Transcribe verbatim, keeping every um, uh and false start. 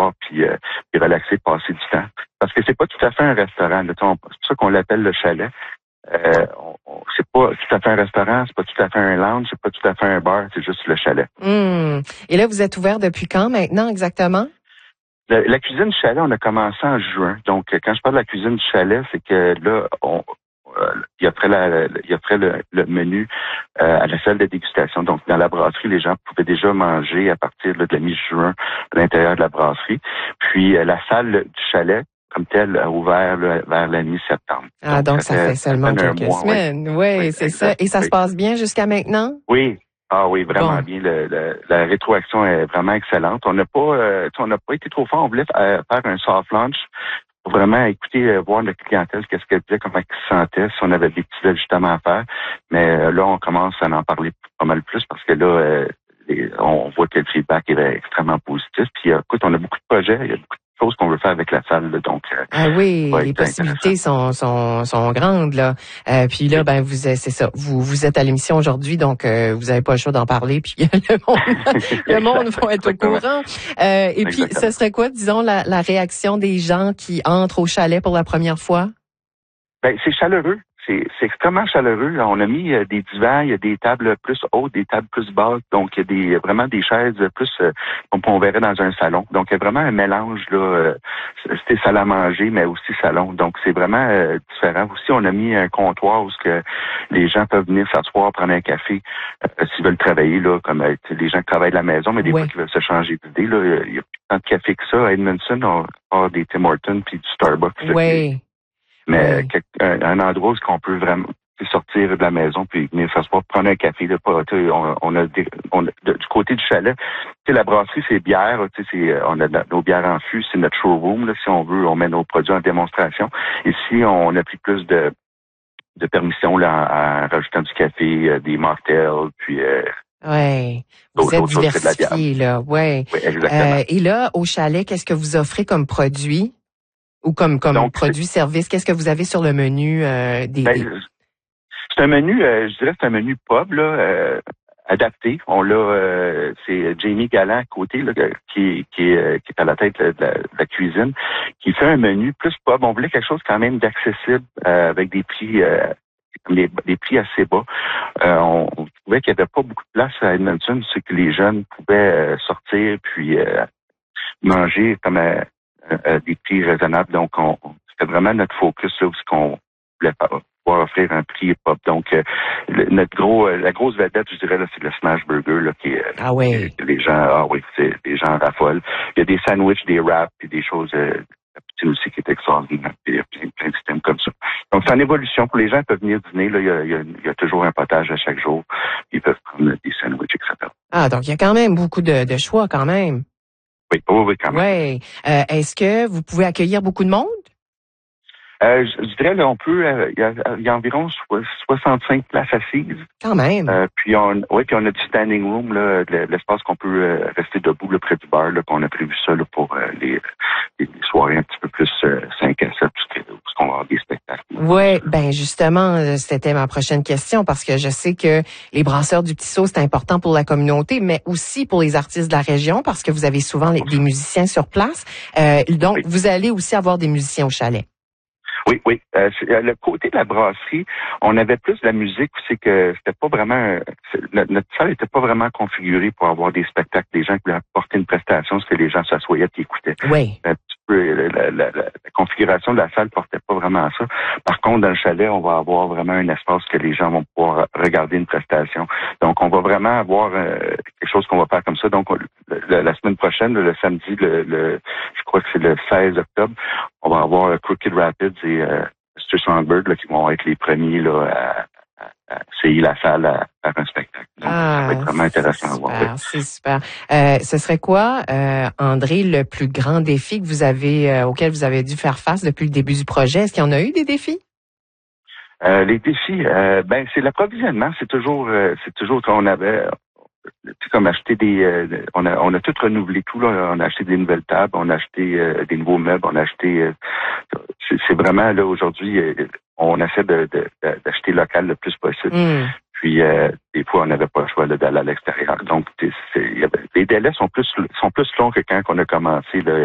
s'asseoir puis, euh, puis relaxer, passer du temps. Parce que c'est pas tout à fait un restaurant. Là, on, c'est pour ça qu'on l'appelle le chalet. Euh, on, on, c'est pas tout à fait un restaurant, c'est pas tout à fait un lounge, c'est pas tout à fait un bar, c'est juste le chalet. Mmh. Et là, vous êtes ouvert depuis quand maintenant exactement? La, la cuisine du chalet, on a commencé en juin. Donc, quand je parle de la cuisine du chalet, c'est que là, on euh, il y a après la, il y a après le, le menu euh, à la salle de dégustation. Donc, dans la brasserie, les gens pouvaient déjà manger à partir là, de la mi-juin à l'intérieur de la brasserie. Puis, euh, la salle du chalet, comme telle, a ouvert là, vers la mi-septembre. Ah, donc, donc ça, ça fait seulement quelques mois, semaines. Oui, ouais, oui c'est exact. ça. Et ça oui. se passe bien jusqu'à maintenant? Oui. Ah oui, vraiment bon. bien. Le, le, la rétroaction est vraiment excellente. On n'a pas, euh, on n'a pas été trop fort. On voulait euh, faire un soft launch pour vraiment écouter, euh, voir notre clientèle, qu'est-ce qu'elle disait, comment elle se sentait, si on avait des petits ajustements à faire. Mais euh, là, on commence à en parler pas mal plus parce que là, euh, les, on voit que le feedback est extrêmement positif. Puis, euh, écoute, on a beaucoup de projets, il y a beaucoup de choses qu'on veut faire avec la salle. Là, donc, euh, ah oui, les possibilités sont, sont sont grandes là. Euh, puis là, oui. ben vous c'est ça. Vous vous êtes à l'émission aujourd'hui, donc euh, vous n'avez pas le choix d'en parler. Puis le monde, le monde va être au courant. Euh, et puis, ce serait quoi, disons, la, la réaction des gens qui entrent au chalet pour la première fois? Ben c'est chaleureux. C'est, c'est extrêmement chaleureux. On a mis euh, des divans, il y a des tables plus hautes, des tables plus basses. Donc, il y a des, vraiment des chaises plus euh, comme on verrait dans un salon. Donc, il y a vraiment un mélange, là. Euh, c'était salle à manger, mais aussi salon. Donc, c'est vraiment euh, différent. Aussi, on a mis un comptoir où ce que les gens peuvent venir s'asseoir, prendre un café euh, s'ils veulent travailler, là, comme euh, les gens qui travaillent de la maison, mais des oui. fois qui veulent se changer d'idée. Là, il y a plus tant de café que ça. À Edmondson, on a des Tim Hortons puis du Starbucks. Là, oui. Qui, Mais oui. un, un endroit où on peut vraiment sortir de la maison puis venir s'asseoir, prendre un café. Là, pas, on, on a, des, on a de, du côté du chalet, la brasserie, c'est bière. C'est, on a nos bières en fût, c'est notre showroom. Là, si on veut, on met nos produits en démonstration. Ici, on a pris plus de, de permission là, en, en rajoutant du café, des mocktails, puis... Euh, oui, vous êtes diversifié, là. Ouais. Oui, exactement. Euh, et là, au chalet, qu'est-ce que vous offrez comme produit? Ou comme comme Donc, produit service, qu'est-ce que vous avez sur le menu euh, des, ben, des... C'est un menu, euh, je dirais, c'est un menu pub là, euh, adapté. On l'a, euh, c'est Jamie Galland à côté là, qui qui est qui est à la tête de la, de la cuisine, qui fait un menu plus pub. On voulait quelque chose quand même d'accessible euh, avec des prix euh, des, des prix assez bas. Euh, on, on trouvait qu'il n'y avait pas beaucoup de place à Edmonton, c'est que les jeunes pouvaient euh, sortir puis euh, manger comme à, à des prix raisonnables. Donc, on, c'était vraiment notre focus là où ce qu'on voulait pouvoir offrir un prix pop. Donc, euh, le, notre gros, euh, la grosse vedette, je dirais, là, c'est le Smash Burger, là, qui est, ah oui. que les gens, ah oui, c'est, les gens raffolent. Il y a des sandwichs, des wraps, puis des choses, euh, aussi qui est extraordinaire. Il y a plein, plein de systèmes comme ça. Donc, c'est en évolution. Pour les gens qui peuvent venir dîner, là, il y a, il y a, il y a toujours un potage à chaque jour. Ils peuvent prendre des sandwichs, et cetera. Ah, donc il y a quand même beaucoup de, de choix, quand même. Oui, oui, oui, quand même. Oui. Euh, est-ce que vous pouvez accueillir beaucoup de monde? Euh, je, je dirais, là, on peut, euh, il, y a, il y a environ soixante-cinq places assises. Quand même. Euh, puis on, oui, puis on a du standing room, là, l'espace qu'on peut euh, rester debout, là, près du bar, là, qu'on a prévu ça, là, pour euh, les, les soirées un petit peu plus euh, cinq à sept, parce qu'on va avoir des spectacles. Oui, ben, justement, c'était ma prochaine question, parce que je sais que les brasseurs du Petit Saut, c'est important pour la communauté, mais aussi pour les artistes de la région, parce que vous avez souvent les, des musiciens sur place. Euh, donc, oui. Vous allez aussi avoir des musiciens au chalet. Oui, oui. Euh, le côté de la brasserie, on avait plus de la musique, c'est que c'était pas vraiment, notre, notre salle n'était pas vraiment configurée pour avoir des spectacles, des gens qui voulaient apporter une prestation, ce que les gens s'assoyaient et écoutaient. Oui. Un petit peu, la, la, la, la configuration de la salle portait pas vraiment à ça. Par contre, dans le chalet, on va avoir vraiment un espace que les gens vont pouvoir regarder une prestation. Donc, on va vraiment avoir euh, quelque chose qu'on va faire comme ça. Donc, le, la semaine prochaine, le samedi, le, le je crois que c'est le seize octobre, on va avoir Crooked Rapids et euh, mister Songbird là, qui vont être les premiers là, à, à, à essayer la salle à faire un spectacle. Donc, ah, ça va être vraiment intéressant super, à voir. Oui. C'est super. Euh, ce serait quoi, euh, André, le plus grand défi que vous avez euh, auquel vous avez dû faire face depuis le début du projet? Est-ce qu'il y en a eu des défis? Euh, les défis, euh, ben c'est l'approvisionnement. C'est toujours, euh, c'est toujours quand on avait. C'est comme acheter des, euh, on a, on a tout renouvelé tout là. On a acheté des nouvelles tables, on a acheté euh, des nouveaux meubles, on a acheté. Euh, c'est, c'est vraiment là aujourd'hui, euh, on essaie de, de, de, d'acheter local le plus possible. Mm. Puis euh, des fois on n'avait pas le choix là, d'aller à l'extérieur. Donc c'est, c'est, les délais sont plus, sont plus longs que quand on a commencé là.